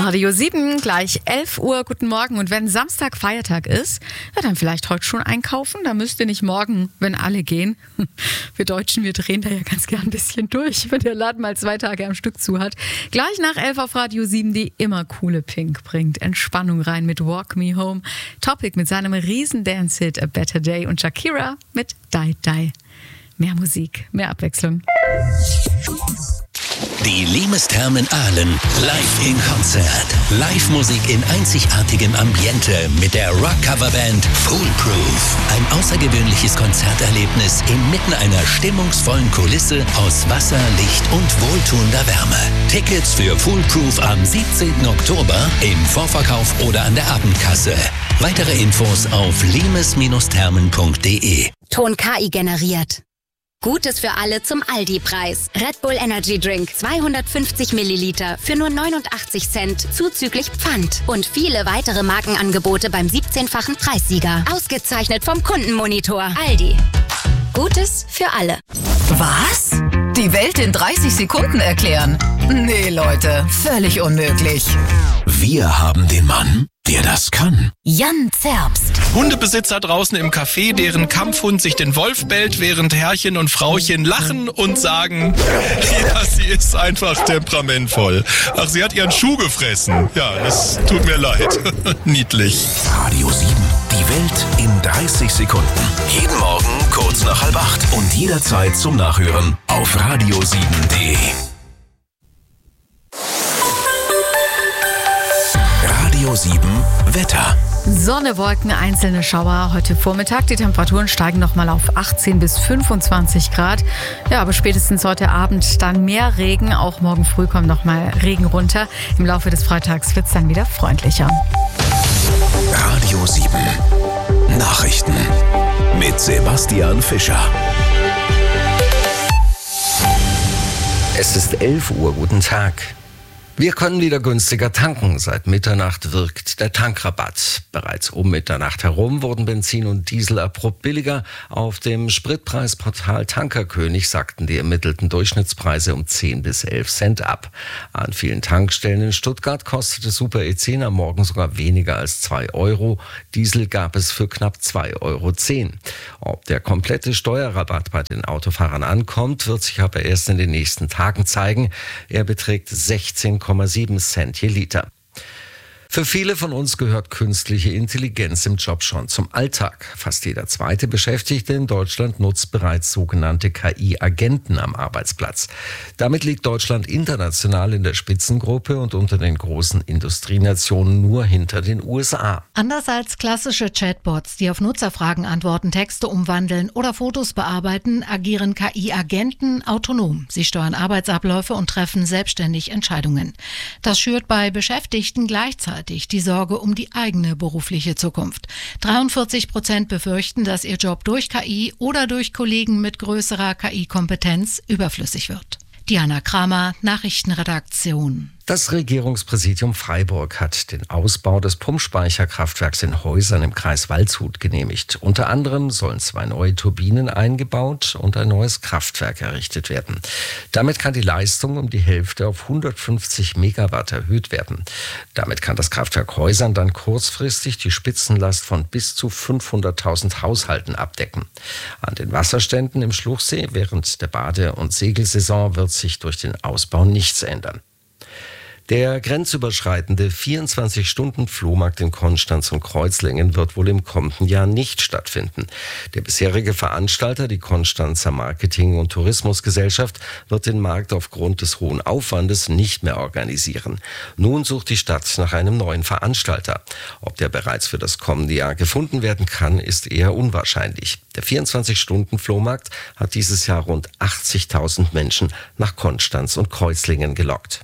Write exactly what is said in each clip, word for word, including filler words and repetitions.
Radio sieben, gleich elf Uhr, guten Morgen. Und wenn Samstag Feiertag ist, ja, dann vielleicht heute schon einkaufen. Da müsst ihr nicht morgen, wenn alle gehen. Wir Deutschen, wir drehen da ja ganz gern ein bisschen durch, wenn der Laden mal zwei Tage am Stück zu hat. Gleich nach elf auf Radio sieben, die immer coole Pink bringt Entspannung rein mit Walk Me Home. Topic mit seinem riesen Dance-Hit A Better Day und Shakira mit Die Die. Mehr Musik, mehr Abwechslung. Die Limes Thermen Aalen live in Konzert. Live-Musik in einzigartigem Ambiente mit der Rock-Coverband Foolproof. Ein außergewöhnliches Konzerterlebnis inmitten einer stimmungsvollen Kulisse aus Wasser, Licht und wohltuender Wärme. Tickets für Foolproof am siebzehnten Oktober im Vorverkauf oder an der Abendkasse. Weitere Infos auf limes Thermen punkt de. Ton K I generiert. Gutes für alle zum Aldi-Preis. Red Bull Energy Drink zweihundertfünfzig Milliliter für nur neunundachtzig Cent zuzüglich Pfand. Und viele weitere Markenangebote beim siebzehnfachen Preissieger. Ausgezeichnet vom Kundenmonitor. Aldi. Gutes für alle. Was? Die Welt in dreißig Sekunden erklären? Nee, Leute, völlig unmöglich. Wir haben den Mann, der das kann. Jan Zerbst. Hundebesitzer draußen im Café, deren Kampfhund sich den Wolf bellt, während Herrchen und Frauchen lachen und sagen, ja, sie ist einfach temperamentvoll. Ach, sie hat ihren Schuh gefressen. Ja, das tut mir leid. Niedlich. Radio sieben, die Welt in dreißig Sekunden. Jeden Morgen kurz nach halb acht und jederzeit zum Nachhören auf radio sieben punkt de. Radio sieben Wetter. Sonne, Wolken, einzelne Schauer heute Vormittag. Die Temperaturen steigen nochmal auf achtzehn bis fünfundzwanzig Grad. Ja, aber spätestens heute Abend dann mehr Regen. Auch morgen früh kommt nochmal Regen runter. Im Laufe des Freitags wird es dann wieder freundlicher. Radio sieben Nachrichten mit Sebastian Fischer. Es ist elf Uhr, guten Tag. Wir können wieder günstiger tanken. Seit Mitternacht wirkt der Tankrabatt. Bereits um Mitternacht herum wurden Benzin und Diesel abrupt billiger. Auf dem Spritpreisportal Tankerkönig sackten die ermittelten Durchschnittspreise um zehn bis elf Cent ab. An vielen Tankstellen in Stuttgart kostete Super E zehn am Morgen sogar weniger als zwei Euro. Diesel gab es für knapp zwei Euro zehn. Ob der komplette Steuerrabatt bei den Autofahrern ankommt, wird sich aber erst in den nächsten Tagen zeigen. Er beträgt sechzehn Komma sieben Cent je Liter. Für viele von uns gehört künstliche Intelligenz im Job schon zum Alltag. Fast jeder zweite Beschäftigte in Deutschland nutzt bereits sogenannte K I-Agenten am Arbeitsplatz. Damit liegt Deutschland international in der Spitzengruppe und unter den großen Industrienationen nur hinter den U S A. Anders als klassische Chatbots, die auf Nutzerfragen antworten, Texte umwandeln oder Fotos bearbeiten, agieren K I-Agenten autonom. Sie steuern Arbeitsabläufe und treffen selbstständig Entscheidungen. Das schürt bei Beschäftigten gleichzeitig die Sorge um die eigene berufliche Zukunft. dreiundvierzig Prozent befürchten, dass ihr Job durch K I oder durch Kollegen mit größerer K I-Kompetenz überflüssig wird. Diana Kramer, Nachrichtenredaktion. Das Regierungspräsidium Freiburg hat den Ausbau des Pumpspeicherkraftwerks in Häusern im Kreis Waldshut genehmigt. Unter anderem sollen zwei neue Turbinen eingebaut und ein neues Kraftwerk errichtet werden. Damit kann die Leistung um die Hälfte auf hundertfünfzig Megawatt erhöht werden. Damit kann das Kraftwerk Häusern dann kurzfristig die Spitzenlast von bis zu fünfhunderttausend Haushalten abdecken. An den Wasserständen im Schluchsee während der Bade- und Segelsaison wird sich durch den Ausbau nichts ändern. Der grenzüberschreitende vierundzwanzig-Stunden-Flohmarkt in Konstanz und Kreuzlingen wird wohl im kommenden Jahr nicht stattfinden. Der bisherige Veranstalter, die Konstanzer Marketing- und Tourismusgesellschaft, wird den Markt aufgrund des hohen Aufwandes nicht mehr organisieren. Nun sucht die Stadt nach einem neuen Veranstalter. Ob der bereits für das kommende Jahr gefunden werden kann, ist eher unwahrscheinlich. Der vierundzwanzig-Stunden-Flohmarkt hat dieses Jahr rund achtzigtausend Menschen nach Konstanz und Kreuzlingen gelockt.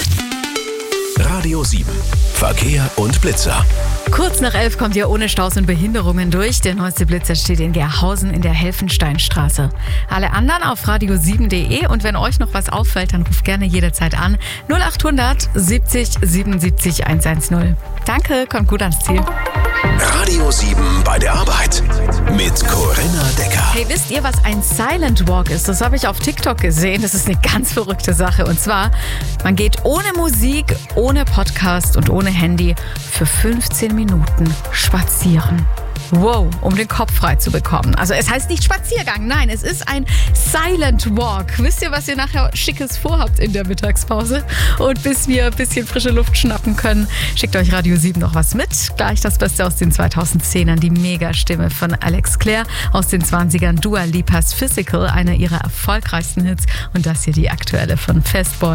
Radio sieben Verkehr und Blitzer. Kurz nach elf kommt ihr ohne Staus und Behinderungen durch. Der neueste Blitzer steht in Gerhausen in der Helfensteinstraße. Alle anderen auf radio sieben punkt de und wenn euch noch was auffällt, dann ruft gerne jederzeit an null achthundert siebzig siebenundsiebzig hundertzehn. Danke, kommt gut ans Ziel. Radio sieben bei der Arbeit mit Corinna Decker. Hey, wisst ihr, was ein Silent Walk ist? Das habe ich auf TikTok gesehen. Das ist eine ganz verrückte Sache. Und zwar, man geht ohne Musik, ohne Podcast und ohne Handy für fünfzehn Minuten spazieren. Wow, um den Kopf frei zu bekommen. Also es heißt nicht Spaziergang, nein, es ist ein Silent Walk. Wisst ihr, was ihr nachher Schickes vorhabt in der Mittagspause? Und bis wir ein bisschen frische Luft schnappen können, schickt euch Radio sieben noch was mit. Gleich das Beste aus den zweitausendzehnern, die Megastimme von Alex Clare. Aus den zwanzigern Dua Lipas Physical, einer ihrer erfolgreichsten Hits. Und das hier die aktuelle von Fastboy.